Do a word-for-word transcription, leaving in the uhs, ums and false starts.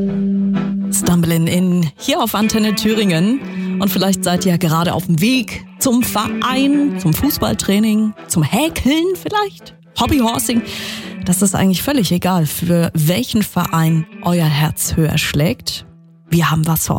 Stumbling in hier auf Antenne Thüringen. Und vielleicht seid ihr gerade auf dem Weg zum Verein, zum Fußballtraining, zum Häkeln vielleicht, Hobbyhorsing. Das ist eigentlich völlig egal, für welchen Verein euer Herz höher schlägt. Wir haben was für euch.